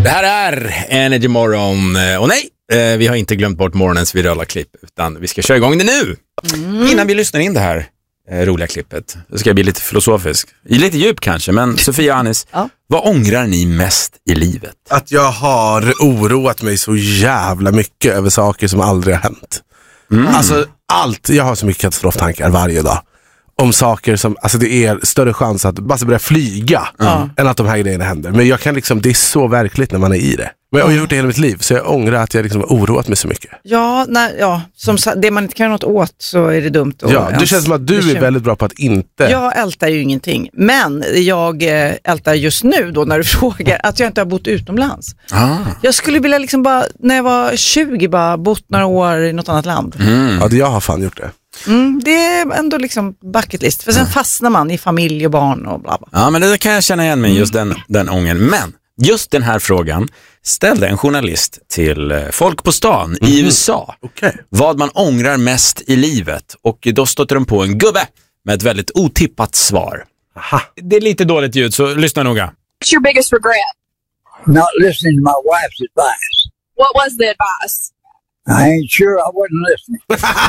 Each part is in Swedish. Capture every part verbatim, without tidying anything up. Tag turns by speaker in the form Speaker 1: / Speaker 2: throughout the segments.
Speaker 1: Det här är Energy Morgon. Och nej, vi har inte glömt bort morgonens virala klipp, utan vi ska köra igång det nu. Mm. Innan vi lyssnar in det här roliga klippet, det ska bli lite filosofisk, lite djup kanske, men Sofia och Anis, ja. Vad ångrar ni mest i livet?
Speaker 2: Att jag har oroat mig så jävla mycket över saker som aldrig har hänt. Mm. Alltså allt, jag har så mycket katastroftankar varje dag om saker som, alltså det är större chans att bara börja flyga mm. än att de här grejerna händer. Men jag kan liksom, det är så verkligt när man är i det. Men jag har gjort det hela mitt liv, så jag ångrar att jag liksom har oroat mig så mycket.
Speaker 3: Ja, nej, ja som det man inte kan göra något åt, så är det dumt.
Speaker 2: Ja, det känns som att du är känns... väldigt bra på att inte...
Speaker 3: Jag ältar ju ingenting, men jag ältar just nu då när du frågar att jag inte har bott utomlands. Ah. Jag skulle vilja liksom bara, när jag var tjugo, bara bott några år i något annat land.
Speaker 2: Mm. Ja, det jag har fan gjort det.
Speaker 3: Mm, det är ändå liksom bucket list. För sen mm. fastnar man i familj och barn och bla bla.
Speaker 1: Ja, men det kan jag känna igen mig, just den, den ången. Men just den här frågan ställde en journalist till folk på stan mm. i U S A.
Speaker 2: Okay.
Speaker 1: Vad man ångrar mest i livet. Och då stötte de på en gubbe med ett väldigt otippat svar. Aha. Det är lite dåligt ljud, så lyssna noga.
Speaker 4: What's your biggest regret?
Speaker 5: Not listening to my wife's advice.
Speaker 4: What was the advice?
Speaker 5: I ain't sure I wasn't listening.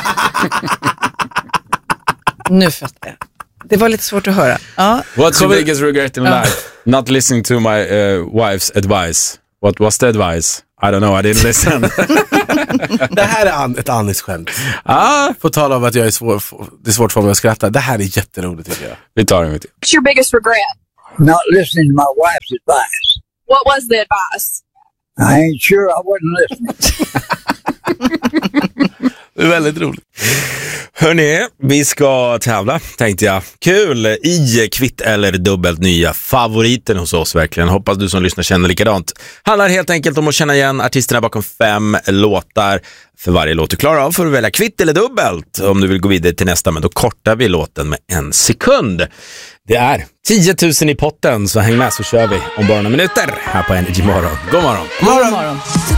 Speaker 3: Nu fattar jag. Det var lite svårt att höra. Ja.
Speaker 1: What's your biggest regret in life? Not listening to my uh, wife's advice. What was the advice? I don't know, I didn't listen.
Speaker 2: Det här är an- ett Anis-skämt.
Speaker 1: Ah.
Speaker 2: På tal om att jag är svår, det är svårt för mig att skratta. Det här är jätteroligt, tycker jag.
Speaker 1: Vi tar det.
Speaker 4: What's your biggest regret?
Speaker 5: Not listening to my wife's advice.
Speaker 4: What was the advice?
Speaker 5: I ain't sure I wasn't listening.
Speaker 2: Det är väldigt roligt.
Speaker 1: Hörrni, vi ska tävla, tänkte jag. Kul i kvitt eller dubbelt nya favoriten hos oss, verkligen. Hoppas du som lyssnar känner likadant. Handlar helt enkelt om att känna igen artisterna bakom fem låtar. För varje låt du klarar av får du välja kvitt eller dubbelt om du vill gå vidare till nästa, men då kortar vi låten med en sekund. Det är tio tusen i potten, så häng med så kör vi om bara några minuter här på Energy Morgon. God morgon!
Speaker 3: God morgon! God morgon.